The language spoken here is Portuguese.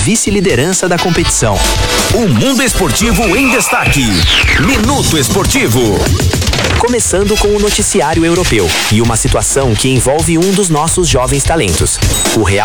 vice-liderança da competição. O mundo esportivo em destaque. Minuto Esportivo. Começando com o noticiário europeu e uma situação que envolve um dos nossos jovens talentos. O Real